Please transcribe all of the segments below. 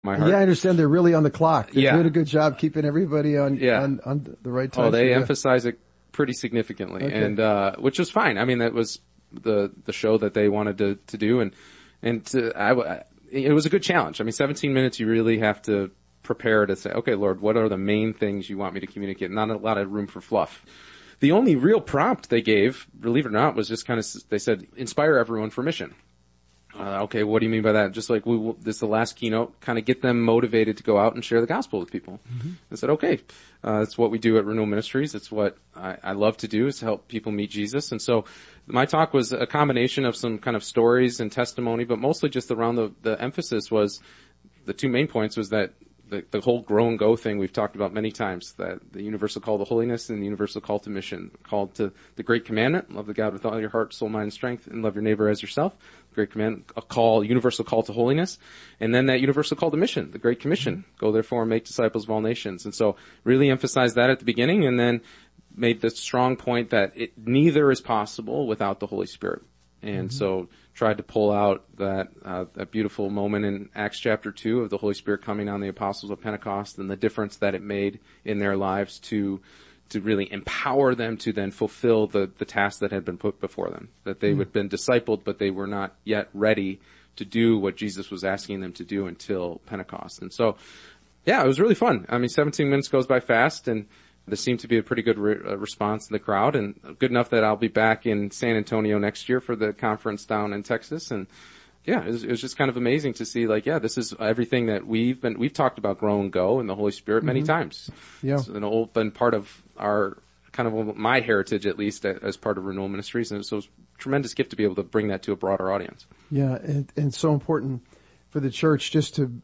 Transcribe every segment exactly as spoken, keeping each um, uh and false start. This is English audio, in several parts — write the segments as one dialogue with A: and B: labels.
A: my heart.
B: Yeah, I understand they're really on the clock. They're
A: yeah.
B: doing a good job keeping every on,
A: yeah.
B: on, on the right time.
A: Oh, they
B: yeah.
A: emphasize it pretty significantly,
B: okay.
A: and uh which was fine. I mean, that was the the show that they wanted to to do, and and to, I, it was a good challenge. I mean, seventeen minutes, you really have to prepare to say, okay, Lord, what are the main things you want me to communicate? Not a lot of room for fluff. The only real prompt they gave, believe it or not, was just kind of, they said, inspire everyone for mission. Uh, okay, what do you mean by that? Just like we will, this is the last keynote, kind of get them motivated to go out and share the gospel with people. Mm-hmm. I said, okay, uh, that's what we do at Renewal Ministries. It's what I, I love to do, is to help people meet Jesus. And so my talk was a combination of some kind of stories and testimony, but mostly just around the, the emphasis was, the two main points was that the, the whole grow and go thing we've talked about many times, that the universal call to holiness and the universal call to mission, called to the great commandment, love the God with all your heart, soul, mind, and strength, and love your neighbor as yourself. Great command, a call, universal call to holiness, and then that universal call to mission, the Great Commission, go therefore and make disciples of all nations. And so really emphasized that at the beginning, and then made the strong point that it neither is possible without the Holy Spirit. And mm-hmm. so tried to pull out that uh, that beautiful moment in Acts chapter two of the Holy Spirit coming on the apostles of Pentecost, and the difference that it made in their lives to to really empower them to then fulfill the, the task that had been put before them, that they mm. would have been discipled, but they were not yet ready to do what Jesus was asking them to do until Pentecost. And so, yeah, it was really fun. I mean, seventeen minutes goes by fast, and there seemed to be a pretty good re- uh, response in the crowd, and good enough that I'll be back in San Antonio next year for the conference down in Texas. And yeah, it was, it was just kind of amazing to see, like, yeah, this is everything that we've been, we've talked about grow and go and the Holy Spirit many mm-hmm. times.
B: Yeah.
A: It's an old, been part of our, kind of my heritage, at least, as part of Renewal Ministries. And so it's a tremendous gift to be able to bring that to a broader audience.
B: Yeah. And, and so important for the church just to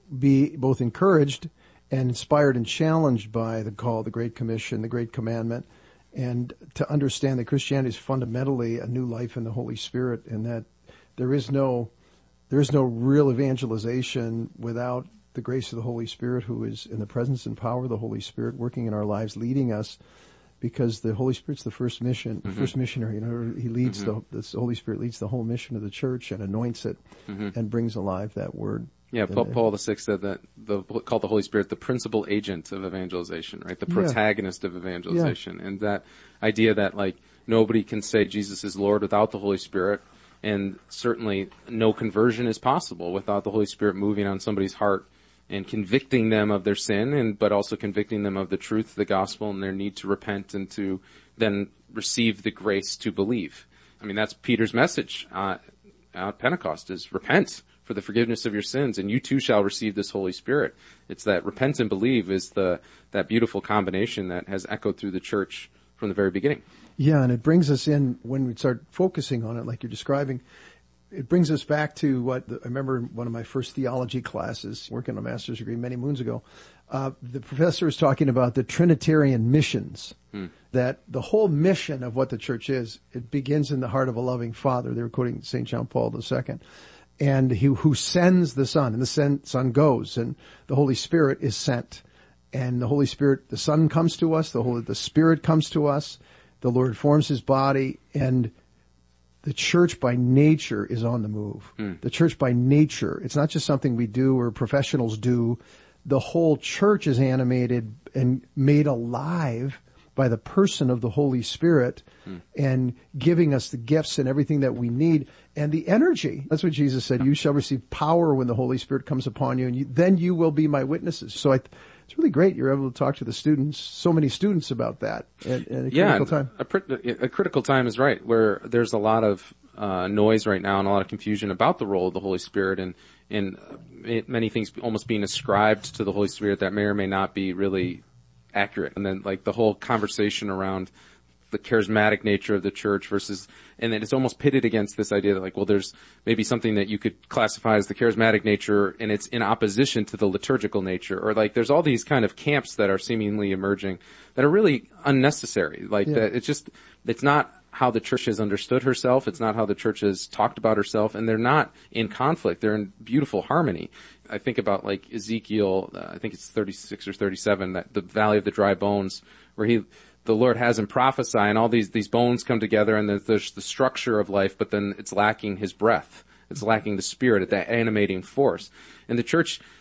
B: be both encouraged and inspired and challenged by the call, the Great Commission, the Great Commandment, and to understand that Christianity is fundamentally a new life in the Holy Spirit, and that there is no, there is no real evangelization without the grace of the Holy Spirit, who is in the presence and power of the Holy Spirit working in our lives, leading us, because the Holy Spirit's the first mission, mm-hmm. first missionary. You know, he leads mm-hmm. the, the Holy Spirit leads the whole mission of the church and anoints it mm-hmm. and brings alive that word.
A: Yeah, Paul, Paul the Sixth said that the called the Holy Spirit the principal agent of evangelization, right? The protagonist yeah. of evangelization, yeah. and that idea that like nobody can say Jesus is Lord without the Holy Spirit, and certainly no conversion is possible without the Holy Spirit moving on somebody's heart and convicting them of their sin, and but also convicting them of the truth of the gospel and their need to repent and to then receive the grace to believe. I mean, that's Peter's message uh, at Pentecost: is repent for the forgiveness of your sins, and you too shall receive this Holy Spirit. It's that repent and believe is the that beautiful combination that has echoed through the church from the very beginning.
B: Yeah, and it brings us in, when we start focusing on it like you're describing, it brings us back to what the, I remember in one of my first theology classes, working on a master's degree many moons ago, uh, the professor was talking about the Trinitarian missions, hmm. that the whole mission of what the church is, it begins in the heart of a loving Father. They were quoting Saint John Paul the Second. And he who sends the Son, and the Son goes, and the Holy Spirit is sent. And the Holy Spirit, the Son comes to us, the Holy, the Spirit comes to us, the Lord forms his body, and the church by nature is on the move. Mm. The church by nature, it's not just something we do or professionals do. The whole church is animated and made alive by the person of the Holy Spirit mm. and giving us the gifts and everything that we need. And the energy, that's what Jesus said, you shall receive power when the Holy Spirit comes upon you, and you, then you will be my witnesses. So I, it's really great you're able to talk to the students, so many students about that at, at a
A: yeah,
B: critical time.
A: A, a critical time is right, where there's a lot of uh noise right now and a lot of confusion about the role of the Holy Spirit, and, and it, many things almost being ascribed to the Holy Spirit that may or may not be really accurate. And then like the whole conversation around the charismatic nature of the church versus, and then it's almost pitted against this idea that like, well, there's maybe something that you could classify as the charismatic nature and it's in opposition to the liturgical nature, or like there's all these kind of camps that are seemingly emerging that are really unnecessary. Like yeah. that it's just, it's not how the church has understood herself. It's not how the church has talked about herself, and they're not in conflict. They're in beautiful harmony. I think about like Ezekiel, uh, I think it's thirty-six or thirty-seven, that the Valley of the Dry Bones, where he, the Lord has him prophesy, and all these, these bones come together, and there's, there's the structure of life, but then it's lacking his breath. It's lacking the spirit, that animating force. And the church